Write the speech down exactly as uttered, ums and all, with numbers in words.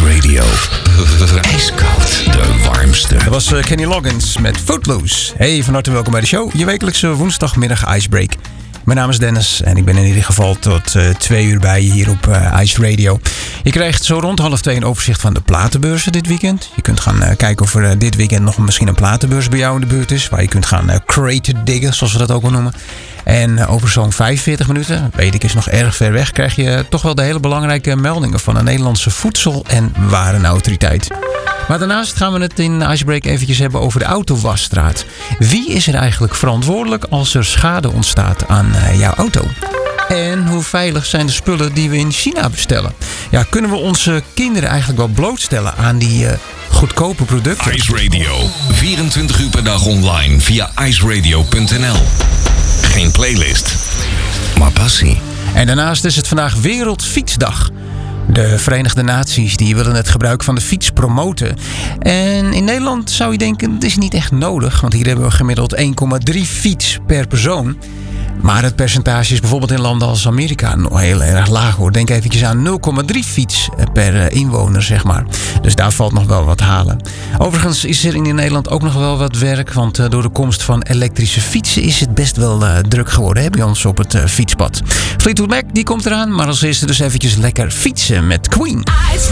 Radio. IJskoud, de warmste. Dat was uh, Kenny Loggins met Footloose. Hey, van harte welkom bij de show. Je wekelijkse woensdagmiddag Icebreak. Mijn naam is Dennis en ik ben in ieder geval tot uh, twee uur bij je hier op uh, Ice Radio. Je krijgt zo rond half twee een overzicht van de platenbeurzen dit weekend. Je kunt gaan uh, kijken of er uh, dit weekend nog misschien een platenbeurs bij jou in de buurt is. Waar je kunt gaan uh, crate diggen, zoals we dat ook wel noemen. En uh, over zo'n vijfenveertig minuten, weet ik is nog erg ver weg, krijg je toch wel de hele belangrijke meldingen van de Nederlandse Voedsel- en Warenautoriteit. Maar daarnaast gaan we het in Icebreak eventjes hebben over de autowasstraat. Wie is er eigenlijk verantwoordelijk als er schade ontstaat aan uh, jouw auto? En hoe veilig zijn de spullen die we in China bestellen? Ja, kunnen we onze kinderen eigenlijk wel blootstellen aan die uh, goedkope producten? Ice Radio, vierentwintig uur per dag online via iceradio punt n l. Geen playlist, maar passie. En daarnaast is het vandaag Wereldfietsdag. De Verenigde Naties die willen het gebruik van de fiets promoten. En in Nederland zou je denken, dat is niet echt nodig. Want hier hebben we gemiddeld één komma drie fiets per persoon. Maar het percentage is bijvoorbeeld in landen als Amerika nog heel erg laag hoor. Denk eventjes aan nul komma drie fiets per inwoner, zeg maar. Dus daar valt nog wel wat halen. Overigens is er in Nederland ook nog wel wat werk. Want uh, door de komst van elektrische fietsen is het best wel uh, druk geworden hè, bij ons op het uh, fietspad. Fleetwood Mac die komt eraan. Maar als eerste dus eventjes lekker fietsen met Queen.